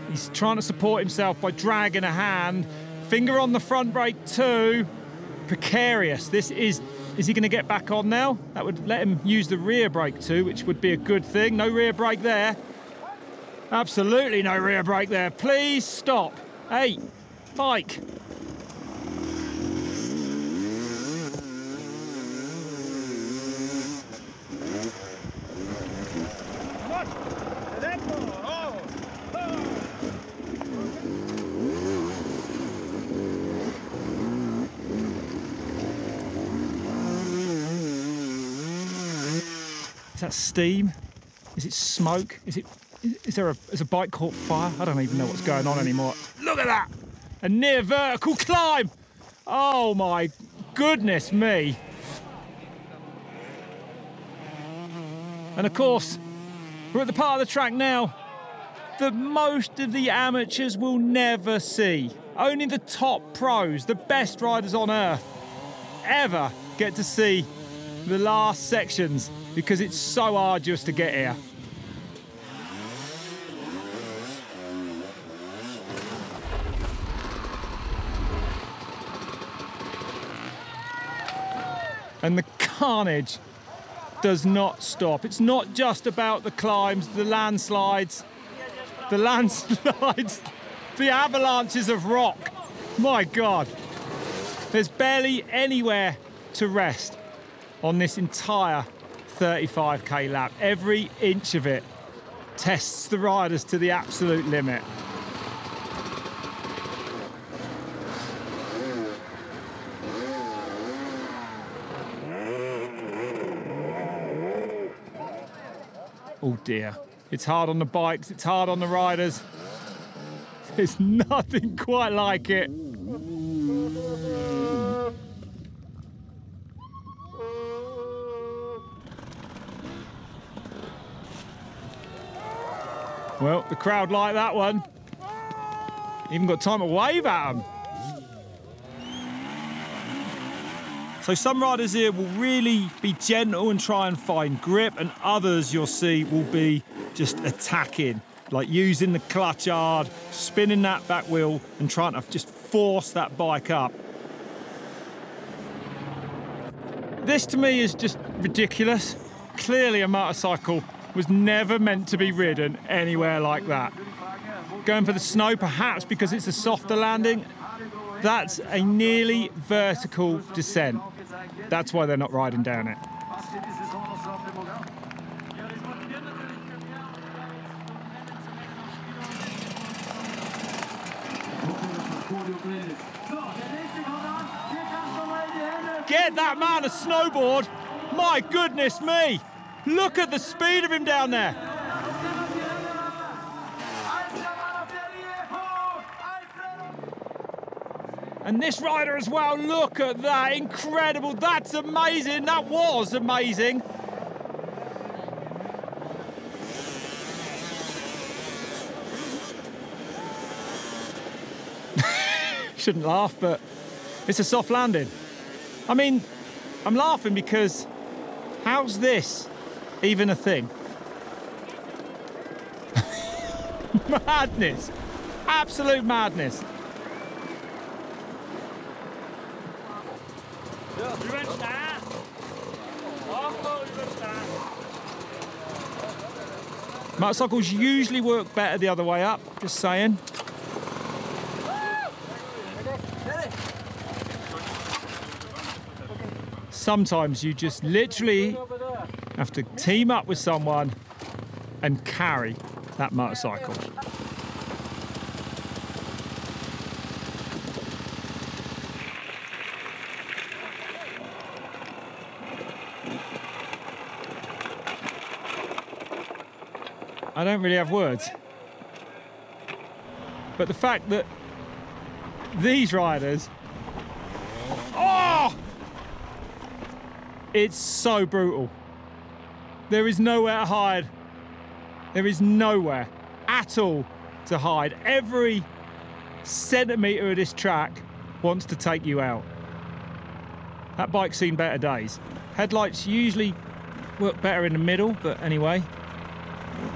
He's trying to support himself by dragging a hand. Finger on the front brake too. Precarious. Is he going to get back on now? That would let him use the rear brake too, which would be a good thing. No rear brake there. Absolutely no rear brake there. Please stop. Hey, bike. Is that steam? Is it smoke? Is a bike caught fire? I don't even know what's going on anymore. Look at that! A near vertical climb! Oh my goodness me! And of course, we're at the part of the track now that most of the amateurs will never see. Only the top pros, the best riders on earth, ever get to see the last sections because it's so arduous to get here. And the carnage does not stop. It's not just about the climbs, the landslides, the avalanches of rock. My God. There's barely anywhere to rest on this entire 35k lap. Every inch of it tests the riders to the absolute limit. Oh dear, it's hard on the bikes, it's hard on the riders. There's nothing quite like it. Well, the crowd like that one. Even got time to wave at them. So some riders here will really be gentle and try and find grip, and others you'll see will be just attacking, like using the clutch hard, spinning that back wheel and trying to just force that bike up. This to me is just ridiculous. Clearly a motorcycle was never meant to be ridden anywhere like that. Going for the snow, perhaps because it's a softer landing. That's a nearly vertical descent. That's why they're not riding down it. Get that man a snowboard! My goodness me! Look at the speed of him down there! And this rider as well, look at that, incredible, that's amazing, that was amazing. Shouldn't laugh, but it's a soft landing. I mean, I'm laughing because how's this even a thing? Madness, absolute madness. Motorcycles usually work better the other way up, just saying. Sometimes you just literally have to team up with someone and carry that motorcycle. I don't really have words. But the fact that these riders, oh! It's so brutal. There is nowhere to hide. There is nowhere at all to hide. Every centimetre of this track wants to take you out. That bike's seen better days. Headlights usually work better in the middle, but anyway.